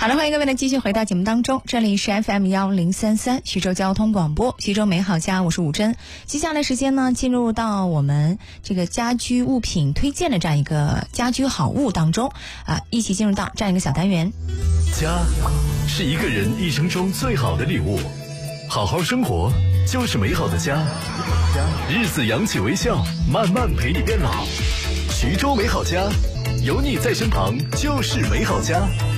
好的，欢迎各位呢继续回到节目当中，这里是 FM1033 徐州交通广播，徐州美好家，我是吴珍。接下来时间呢，进入到我们这个家居物品推荐的这样一个家居好物当中一起进入到这样一个小单元。 家是一个人一生中最好的礼物，好好生活就是美好的家。日子扬起微笑，慢慢陪你变老。徐州美好家，有你在身旁就是美好家。